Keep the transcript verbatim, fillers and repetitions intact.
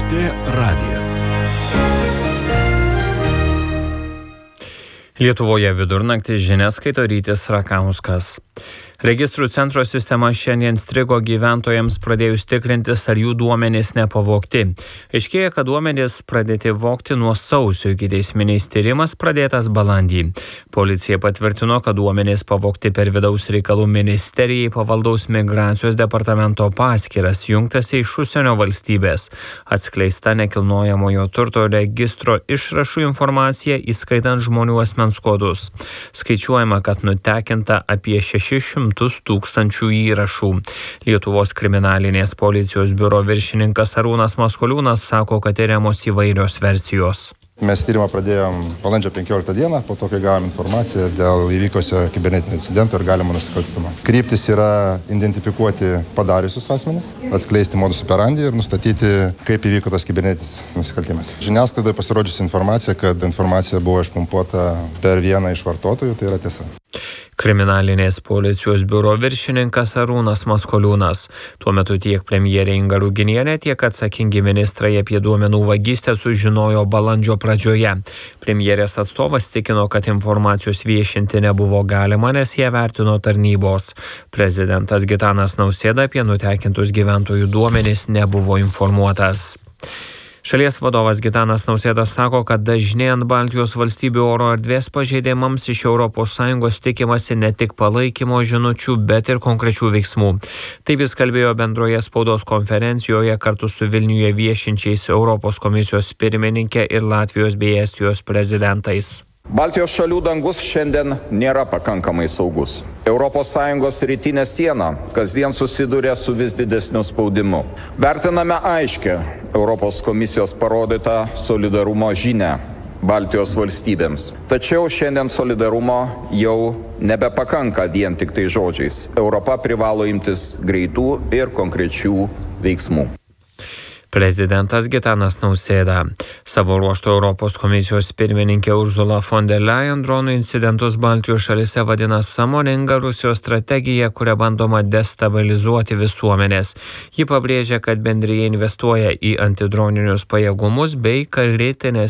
T radijas. Lietuvoje vidurnaktį žinias skaito Rytis Rakauskas. Registrų centro sistema šiandien strigo gyventojams pradėjus tikrintis, ar jų duomenys nepavogti. Aiškėja, kad duomenys pradėti vogti nuo sausio, ikiteisminis tyrimas pradėtas balandį. Policija patvirtino, kad duomenys pavogti per vidaus reikalų ministerijai pavaldaus migracijos departamento paskyras, jungtas iš užsienio valstybės. Atskleista nekilnojamojo turto registro išrašų informacija, įskaitant žmonių asmens kodus. Skaičiuojama, kad nutekinta apie šešis šimtus tūkstančių įrašų. Lietuvos kriminalinės policijos biuro viršininkas Arūnas Maskoliūnas sako, kad tyriamos įvairios versijos. Mes tyrimą pradėjom balandžio penkioliktą dieną, po to, kai gavom informaciją dėl įvykusio kibernetinio incidento ir galimo nusikaltimo. Kryptis yra identifikuoti padariusius asmenis, atskleisti modus operandi ir nustatyti, kaip įvyko tas kibernetinis nusikaltimas. Žiniasklaidoje pasirodžiusi informacija, kad informacija buvo išpumpuota per vieną iš vartotojų, tai yra tiesa. Kriminalinės policijos biuro viršininkas Arūnas Maskoliūnas. Tuo metu tiek premjerė Inga Ruginienė, tiek atsakingi ministrai apie duomenų vagystę sužinojo balandžio pradžioje. Premjerės atstovas tikino, kad informacijos viešinti nebuvo galima, nes ją vertino tarnybos. Prezidentas Gitanas Nausėda apie nutekintus gyventojų duomenis nebuvo informuotas. Šalies vadovas Gitanas Nausėda sako, kad dažnėjant Baltijos valstybių oro erdvės pažeidimams iš Europos Sąjungos tikimasi ne tik palaikymo žinučių, bet ir konkrečių veiksmų. Taip jis kalbėjo bendroje spaudos konferencijoje kartu su Vilniuje viešinčiais Europos komisijos pirmininkė ir Latvijos bei Estijos prezidentais. Baltijos šalių dangus šiandien nėra pakankamai saugus. Europos Sąjungos rytinė siena kasdien susiduria su vis didesniu spaudimu. Vertiname aiškę Europos komisijos parodytą solidarumo žinią Baltijos valstybėms. Tačiau šiandien solidarumo jau nebepakanka vien tik tai žodžiais. Europa privalo imtis greitų ir konkrečių veiksmų. Prezidentas Gitanas Nausėda. Savo ruožtu Europos komisijos pirmininkė Ursula von der Leyen dronų incidentus Baltijos šalyse vadina sąmoninga Rusijos strategija, kuria bandoma destabilizuoti visuomenės. Ji pabrėžia, kad bendrija investuoja į antidroninius pajėgumus bei kritinės